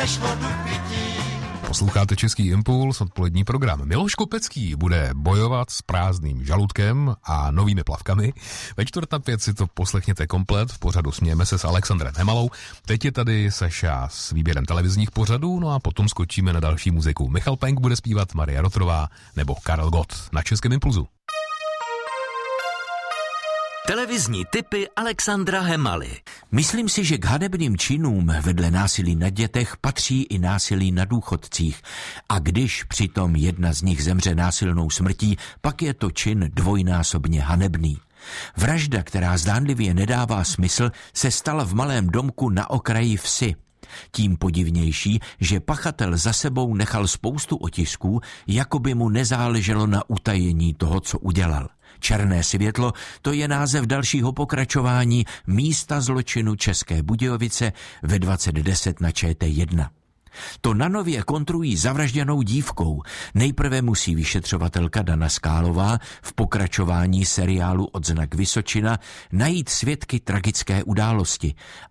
než vodu k pití. Posloucháte Český impuls, odpolední program. Miloš Kopecký bude bojovat s prázdným žaludkem a novými plavkami. Ve 4:05 si to poslechněte komplet v pořadu Smějeme se s Alexandrem Hemalou. Teď je tady Saša s výběrem televizních pořadů, no a potom skočíme na další muziku. Michal Penk bude zpívat, Maria Rotrová nebo Karel Gott na Českém impulzu. Televizní tipy Alexandra Hemaly. Myslím si, že k hanebným činům vedle násilí na dětech patří i násilí na důchodcích. A když přitom jedna z nich zemře násilnou smrtí, pak je to čin dvojnásobně hanebný. Vražda, která zdánlivě nedává smysl, se stala v malém domku na okraji vsi. Tím podivnější, že pachatel za sebou nechal spoustu otisků, jako by mu nezáleželo na utajení toho, co udělal. Černé světlo, to je název dalšího pokračování Místa zločinu České Budějovice ve 20:10 na ČT1. To na nově kontrují zavražděnou dívkou. Nejprve musí vyšetřovatelka Dana Skálová v pokračování seriálu Odznak Vysočina najít svědky tragické události.